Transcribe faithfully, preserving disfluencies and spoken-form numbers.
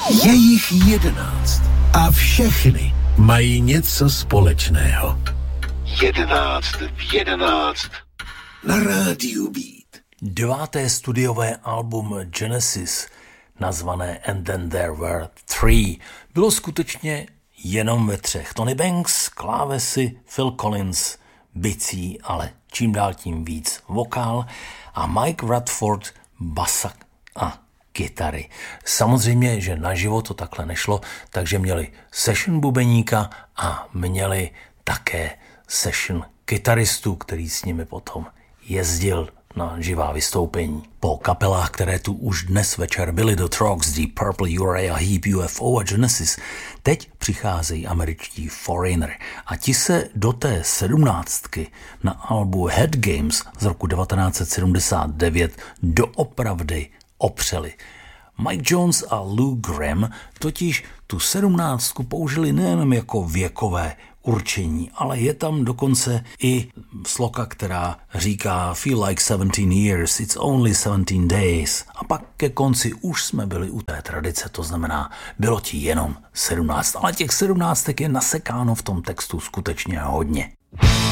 Je jich jedenáct a všechny mají něco společného. Jedenáct v jedenáct na rádiu Beat. Deváté studiové album Genesis, nazvané And Then There Were Three, bylo skutečně jenom ve třech. Tony Banks, klávesy, Phil Collins, bicí, ale čím dál tím víc vokál a Mike Radford, basa a kytary. Samozřejmě, že naživo to takhle nešlo, takže měli session bubeníka a měli také session kytaristu, který s nimi potom jezdil na živá vystoupení. Po kapelách, které tu už dnes večer byly, The Trogs, Deep Purple, Uriah Heep, U F O a Genesis, teď přicházejí američtí Foreigner a ti se do té sedmnáctky na albu Head Games z roku devatenáct set sedmdesát devět doopravdy opřeli. Mike Jones a Lou Gramm totiž tu sedmnáctku použili nejen jako věkové určení, ale je tam dokonce i sloka, která říká Feel like seventeen years, it's only seventeen days. A pak ke konci už jsme byli u té tradice, to znamená, bylo ti jenom sedmnáct, ale těch sedmnáctek je nasekáno v tom textu skutečně hodně.